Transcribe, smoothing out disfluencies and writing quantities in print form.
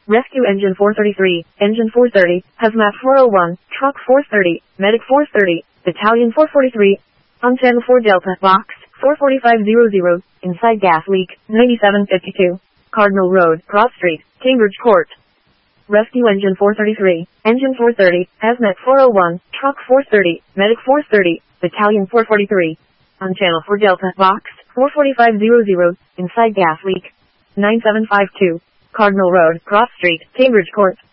Rescue Engine 433, Engine 430, Hazmat 401, Truck 430, Medic 430, Battalion 443, on Channel 4 Delta, Box 44500, inside gas leak, 9752, Cardinal Road, Cross Street, Cambridge Court. Rescue Engine 433, Engine 430, Hazmat 401, Truck 430, Medic 430, Battalion 443, on Channel 4 Delta, Box 44500, inside gas leak, 9752, Cardinal Road, Cross Street, Cambridge Court.